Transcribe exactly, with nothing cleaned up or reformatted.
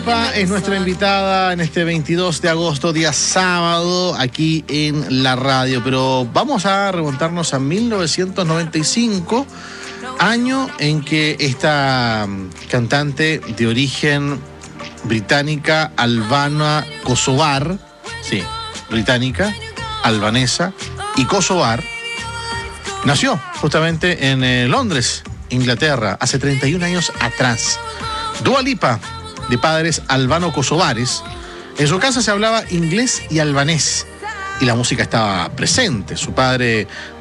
Lipa es nuestra invitada en este veintidós de agosto, día sábado, aquí en la radio. Pero vamos a remontarnos a mil novecientos noventa y cinco, año en que esta cantante de origen británica, albana, kosovar, sí, británica, albanesa y kosovar, nació justamente en eh, Londres, Inglaterra, hace treinta y un años atrás. Dua Lipa, de padres albano-kosovares, en su casa se hablaba inglés y albanés, y la música estaba presente. Su padre